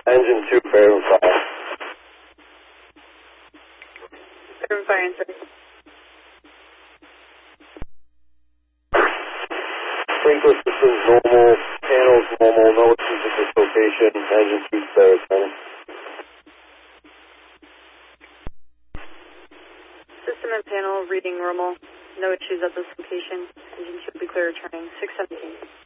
Engine 2, fair and fire. Fair and fire, answer. Sprinkler systems normal, panels normal, no issues at this location. Engine 2, spare, Lieutenant. System and panel reading normal. No issues at this location. Engine should be clear returning. 617.